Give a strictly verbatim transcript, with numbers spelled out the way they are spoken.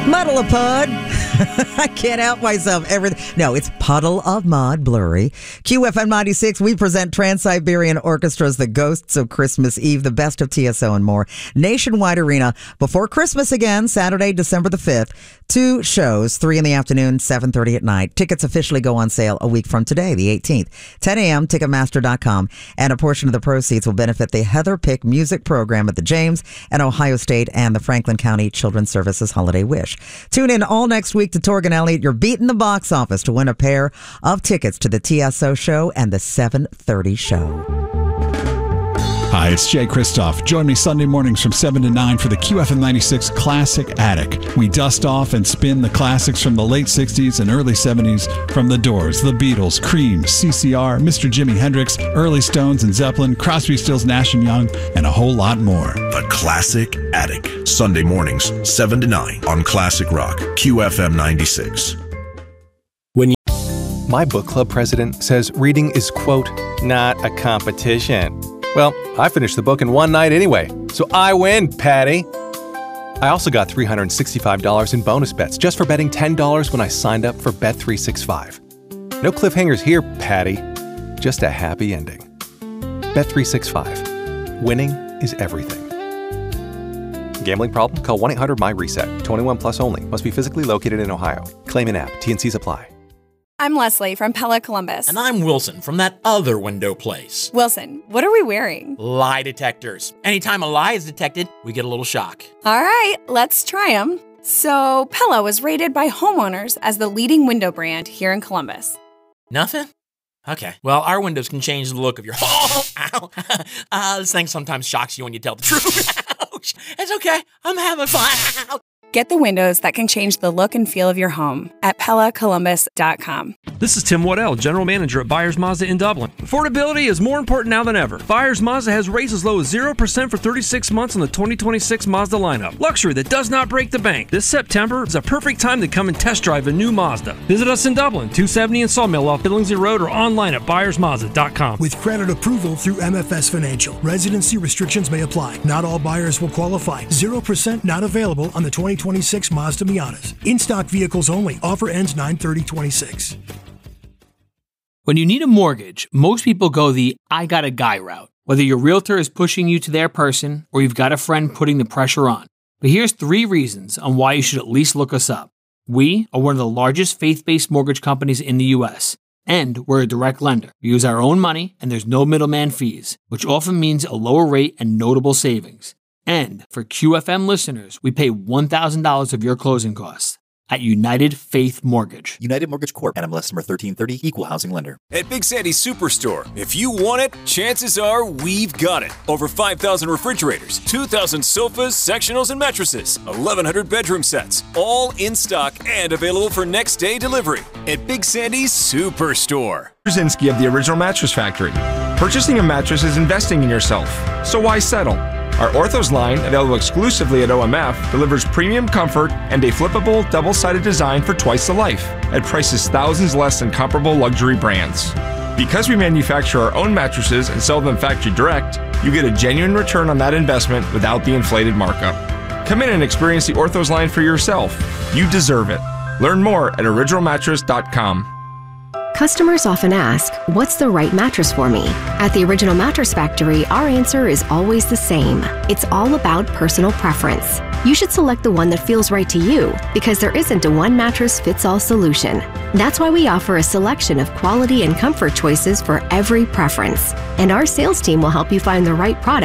Muddle a Pod. I can't help myself. Everything. No, it's Puddle of Mud, Blurry. Q F M ninety-six, we present Trans-Siberian Orchestra's The Ghosts of Christmas Eve, the best of T S O and more. Nationwide Arena before Christmas again, Saturday, December the fifth. Two shows, three in the afternoon, seven thirty at night. Tickets officially go on sale a week from today, the eighteenth. ten a.m., Ticketmaster dot com. And a portion of the proceeds will benefit the Heather Pick Music Program at the James and Ohio State and the Franklin County Children's Services Holiday Wish. Tune in all next week to Torg and Elliott. You're beating the box office to win a pair of tickets to the T S O show and the seven thirty show. Hi, it's Jay Kristoff. Join me Sunday mornings from seven to nine for the Q F M ninety-six Classic Attic. We dust off and spin the classics from the late sixties and early seventies from The Doors, The Beatles, Cream, C C R, Mister Jimi Hendrix, early Stones and Zeppelin, Crosby, Stills, Nash and Young, and a whole lot more. The Classic Attic. Sunday mornings, seven to nine on Classic Rock, Q F M ninety-six. When you- My book club president says reading is, quote, not a competition. Well, I finished the book in one night anyway, so I win, Patty. I also got three hundred sixty-five dollars in bonus bets just for betting ten dollars when I signed up for Bet three sixty-five. No cliffhangers here, Patty. Just a happy ending. Bet three sixty-five. Winning is everything. Gambling problem? Call one eight hundred M Y RESET. twenty-one plus only. Must be physically located in Ohio. Claim in app. T N Cs apply. I'm Leslie from Pella Columbus. And I'm Wilson from that other window place. Wilson, what are we wearing? Lie detectors. Anytime a lie is detected, we get a little shock. All right, let's try them. So, Pella was rated by homeowners as the leading window brand here in Columbus. Nothing? Okay. Well, our windows can change the look of your home. Ow. Uh, this thing sometimes shocks you when you tell the truth. Ouch. It's okay. I'm having fun. Get the windows that can change the look and feel of your home at Pella Columbus dot com. This is Tim Waddell, General Manager at Byers Mazda in Dublin. Affordability is more important now than ever. Byers Mazda has rates as low as zero percent for thirty-six months on the twenty twenty-six Mazda lineup. Luxury that does not break the bank. This September is a perfect time to come and test drive a new Mazda. Visit us in Dublin, two seventy in Sawmill off Billingsley Road, or online at Byers Mazda dot com. With credit approval through M F S Financial, residency restrictions may apply. Not all buyers will qualify. zero percent not available on the twenty twenty-six Mazda Miatas. In-stock vehicles only. Offer ends nine thirty twenty-six. When you need a mortgage, most people go the I got a guy route. Whether your realtor is pushing you to their person or you've got a friend putting the pressure on. But here's three reasons on why you should at least look us up. We are one of the largest faith-based mortgage companies in the U S, and we're a direct lender. We use our own money and there's no middleman fees, which often means a lower rate and notable savings. And for Q F M listeners, we pay one thousand dollars of your closing costs at United Faith Mortgage. United Mortgage Corp. N M L S number thirteen thirty, Equal Housing Lender. At Big Sandy's Superstore, if you want it, chances are we've got it. Over five thousand refrigerators, two thousand sofas, sectionals, and mattresses, eleven hundred bedroom sets, all in stock and available for next day delivery. At Big Sandy's Superstore. Brzezinski of the Original Mattress Factory. Purchasing a mattress is investing in yourself, so why settle? Our Orthos line, available exclusively at O M F, delivers premium comfort and a flippable, double-sided design for twice the life, at prices thousands less than comparable luxury brands. Because we manufacture our own mattresses and sell them factory direct, you get a genuine return on that investment without the inflated markup. Come in and experience the Orthos line for yourself. You deserve it. Learn more at original mattress dot com. Customers often ask, what's the right mattress for me? At the Original Mattress Factory, our answer is always the same. It's all about personal preference. You should select the one that feels right to you, because there isn't a one-mattress-fits-all solution. That's why we offer a selection of quality and comfort choices for every preference. And our sales team will help you find the right product